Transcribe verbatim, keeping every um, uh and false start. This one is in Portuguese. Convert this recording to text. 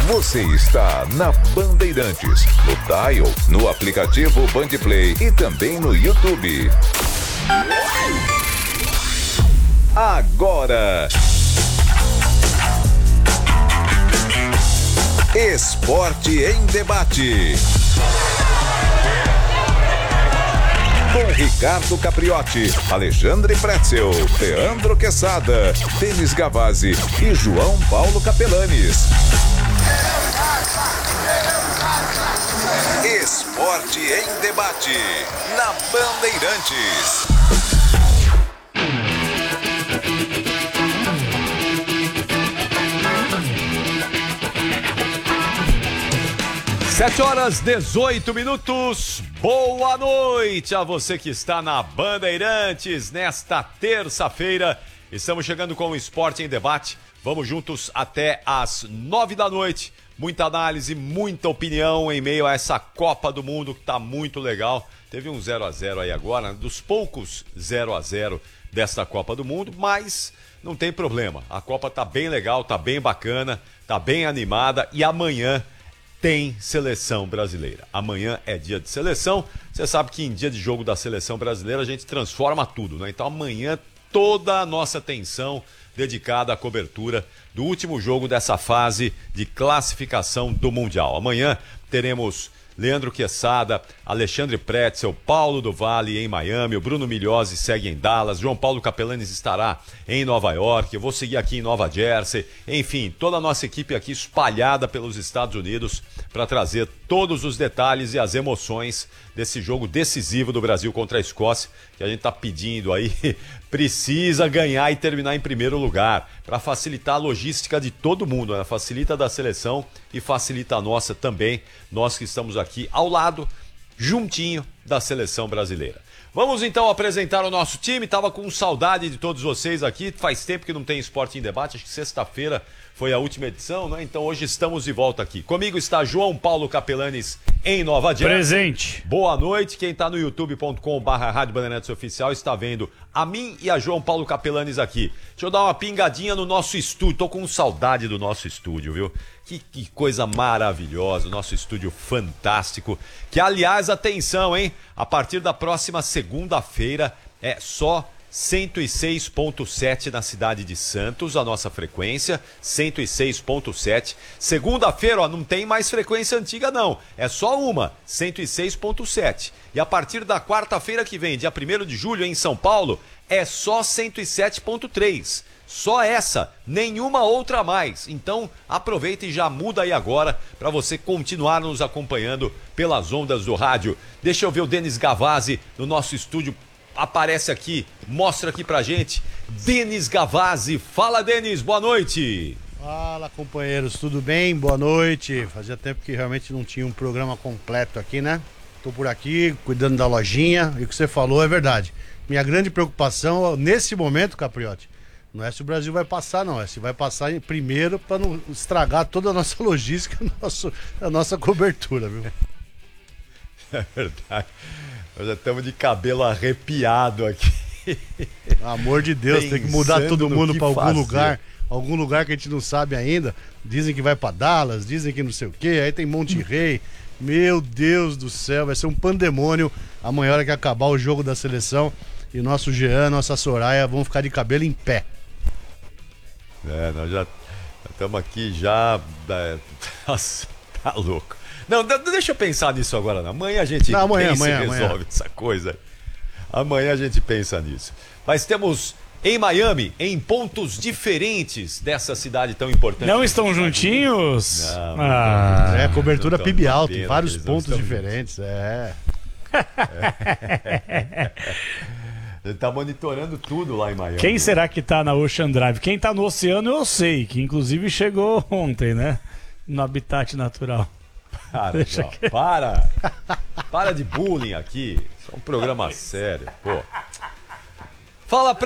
Você está na Bandeirantes, no Dial, no aplicativo Bandplay e também no YouTube. Agora, Esporte em Debate. Com Ricardo Capriotti, Alexandre Pretzel, Leandro Quesada, Denis Gavazzi e João Paulo Capelanes. Esporte em Debate, na Bandeirantes. sete horas, dezoito minutos. Boa noite a você que está na Bandeirantes nesta terça-feira. Estamos chegando com o Esporte em Debate. Vamos juntos até às nove da noite. Muita análise, muita opinião em meio a essa Copa do Mundo que está muito legal. Teve um zero a zero aí agora, dos poucos zero a zero desta Copa do Mundo, mas não tem problema. A Copa tá bem legal, tá bem bacana, tá bem animada e amanhã tem seleção brasileira. Amanhã é dia de seleção. Você sabe que em dia de jogo da seleção brasileira a gente transforma tudo, né? Então amanhã toda a nossa atenção dedicada à cobertura do último jogo dessa fase de classificação do Mundial. Amanhã teremos Leandro Quesada, Alexandre Pretzel, Paulo do Vale em Miami, o Bruno Migliosi segue em Dallas, João Paulo Capelanes estará em Nova York, eu vou seguir aqui em Nova Jersey, enfim, toda a nossa equipe aqui espalhada pelos Estados Unidos para trazer todos os detalhes e as emoções desse jogo decisivo do Brasil contra a Escócia, que a gente está pedindo aí, precisa ganhar e terminar em primeiro lugar, para facilitar a logística de todo mundo, né? Facilita da seleção e facilita a nossa também, nós que estamos aqui ao lado, juntinho da seleção brasileira. Vamos então apresentar o nosso time, tava com saudade de todos vocês aqui, faz tempo que não tem Esporte em Debate, acho que sexta-feira foi a última edição, né? Então hoje estamos de volta aqui. Comigo está João Paulo Capelanes em Nova Jersey. Presente. Boa noite, quem está no youtube ponto com barra Rádio Bandeirantes Oficial está vendo a mim e a João Paulo Capelanes aqui. Deixa eu dar uma pingadinha no nosso estúdio, tô com saudade do nosso estúdio, viu? Que, que coisa maravilhosa, o nosso estúdio fantástico, que aliás, atenção, hein? A partir da próxima segunda-feira é só cento e seis ponto sete na cidade de Santos, a nossa frequência, cento e seis ponto sete. Segunda-feira, ó, não tem mais frequência antiga não, é só uma, cento e seis ponto sete. E a partir da quarta-feira que vem, dia primeiro de julho, em São Paulo, é só cento e sete ponto três. Só essa, nenhuma outra mais. Então aproveita e já muda aí agora para você continuar nos acompanhando pelas ondas do rádio. Deixa eu ver o Denis Gavazzi no nosso estúdio. Aparece aqui, mostra aqui pra gente. Denis Gavazzi. Fala, Denis, boa noite. Fala, companheiros, tudo bem? Boa noite. Fazia tempo que realmente não tinha um programa completo aqui, né? Tô por aqui, cuidando da lojinha. E o que você falou é verdade. Minha grande preocupação nesse momento, Capriotti, não é se o Brasil vai passar, não. É se vai passar em primeiro para não estragar toda a nossa logística, a nossa, a nossa cobertura, viu? É verdade. Nós já estamos de cabelo arrepiado aqui. Pelo amor de Deus, tem que mudar todo mundo para algum fazer. lugar. Algum lugar que a gente não sabe ainda. Dizem que vai para Dallas, dizem que não sei o quê. Aí tem Monte Rei. Meu Deus do céu, vai ser um pandemônio amanhã, hora que acabar o jogo da seleção. E nosso Jean, nossa Soraya vão ficar de cabelo em pé. É, nós já estamos aqui já... Nossa, tá louco. Não, deixa eu pensar nisso agora. Não. Amanhã a gente não, amanhã, pensa amanhã, e resolve amanhã. essa coisa. Amanhã a gente pensa nisso. Mas temos em Miami, em pontos diferentes dessa cidade tão importante. Não estão juntinhos? Não, não ah. É, cobertura P I B alto, em vários pontos diferentes. Juntos. É. é. Ele tá monitorando tudo lá em Miami. Quem será que tá na Ocean Drive? Quem tá no oceano eu sei, que inclusive chegou ontem, né? No habitat natural. Cara, ó, que... para! Para de bullying aqui. Isso é um programa sério, pô. Fala pra